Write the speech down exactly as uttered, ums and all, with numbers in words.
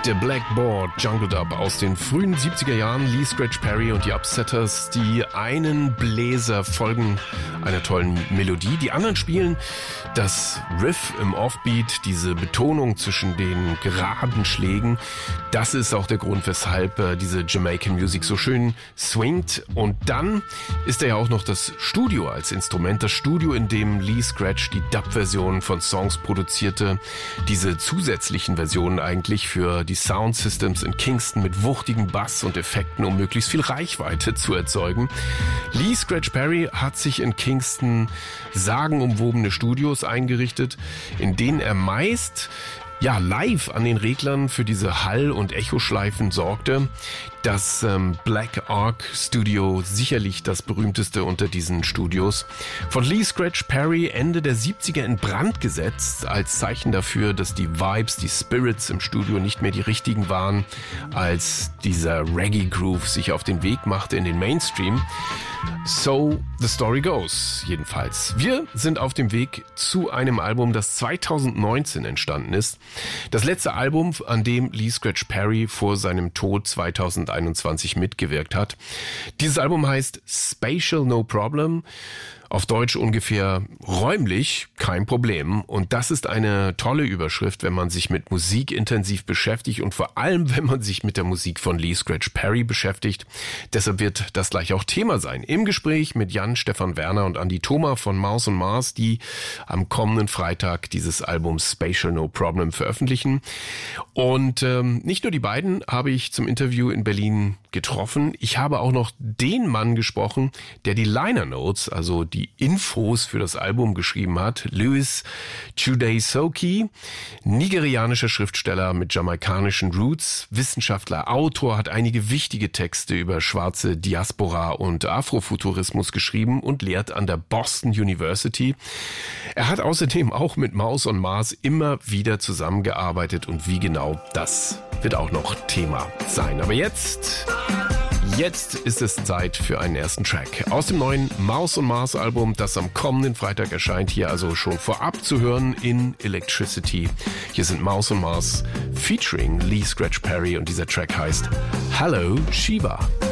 Der Blackboard Jungle Dub aus den frühen siebziger Jahren, Lee Scratch Perry und die Upsetters, die einen Bläser folgen einer tollen Melodie, die anderen spielen das Riff im Offbeat, diese Betonung zwischen den geraden Schlägen. Das ist auch der Grund, weshalb äh, diese Jamaican Music so schön swingt. Und dann ist er ja auch noch das Studio als Instrument, das Studio, in dem Lee Scratch die Dub-Version von Songs produzierte, diese zusätzlichen Versionen eigentlich für die Sound Systems in Kingston mit wuchtigen Bass und Effekten, um möglichst viel Reichweite zu erzeugen. Lee Scratch Perry hat sich in Kingston sagenumwobene Studios eingerichtet, in denen er meist ja live an den Reglern für diese Hall- und Echoschleifen sorgte. Das ähm, Black Ark Studio, sicherlich das berühmteste unter diesen Studios. Von Lee Scratch Perry Ende der siebziger in Brand gesetzt, als Zeichen dafür, dass die Vibes, die Spirits im Studio nicht mehr die richtigen waren, als dieser Reggae-Groove sich auf den Weg machte in den Mainstream. So the story goes, jedenfalls. Wir sind auf dem Weg zu einem Album, das zweitausendneunzehn entstanden ist. Das letzte Album, an dem Lee Scratch Perry vor seinem Tod zweitausendeinundzwanzig mitgewirkt hat. Dieses Album heißt Spatial No Problem. Auf Deutsch ungefähr räumlich kein Problem. Und das ist eine tolle Überschrift, wenn man sich mit Musik intensiv beschäftigt und vor allem, wenn man sich mit der Musik von Lee Scratch Perry beschäftigt. Deshalb wird das gleich auch Thema sein. Im Gespräch mit Jan Stefan Werner und Andi Thoma von Mouse und Mars, die am kommenden Freitag dieses Album Spatial No Problem veröffentlichen. Und ähm, nicht nur die beiden habe ich zum Interview in Berlin getroffen. Ich habe auch noch den Mann gesprochen, der die Liner Notes, also die Infos für das Album geschrieben hat. Louis Chude-Soki, nigerianischer Schriftsteller mit jamaikanischen Roots, Wissenschaftler, Autor, hat einige wichtige Texte über schwarze Diaspora und Afrofuturismus geschrieben und lehrt an der Boston University. Er hat außerdem auch mit Mouse und Mars immer wieder zusammengearbeitet und wie genau, das wird auch noch Thema sein. Aber jetzt... Jetzt ist es Zeit für einen ersten Track aus dem neuen Mouse und Mars Album, das am kommenden Freitag erscheint, hier also schon vorab zu hören in Electricity. Hier sind Mouse und Mars featuring Lee Scratch Perry und dieser Track heißt Hello Shiva.